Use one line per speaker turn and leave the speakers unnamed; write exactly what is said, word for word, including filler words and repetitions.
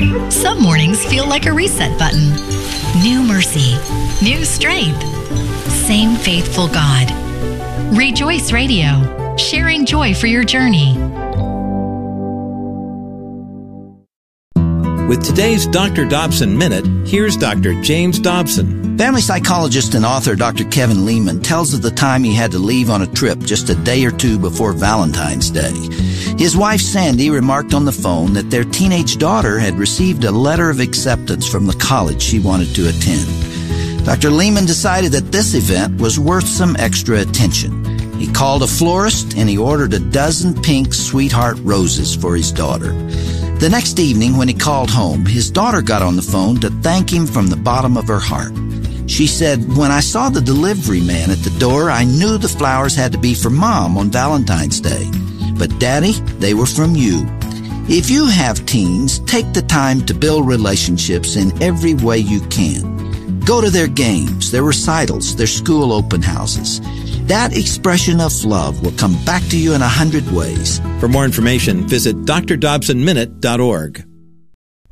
Some mornings feel like a reset button. New mercy, new strength, same faithful God. Rejoice Radio, sharing joy for your journey.
With today's Doctor Dobson Minute, here's Doctor James Dobson.
Family psychologist and author Doctor Kevin Leman tells of the time he had to leave on a trip just a day or two before Valentine's Day. His wife Sandy remarked on the phone that their teenage daughter had received a letter of acceptance from the college she wanted to attend. Doctor Leman decided that this event was worth some extra attention. He called a florist and he ordered a dozen pink sweetheart roses for his daughter. The next evening when he called home, his daughter got on the phone to thank him from the bottom of her heart. She said, "When I saw the delivery man at the door, I knew the flowers had to be for Mom on Valentine's Day. But Daddy, they were from you." If you have teens, take the time to build relationships in every way you can. Go to their games, their recitals, their school open houses. That expression of love will come back to you in a hundred ways.
For more information, visit d r dobson minute dot org.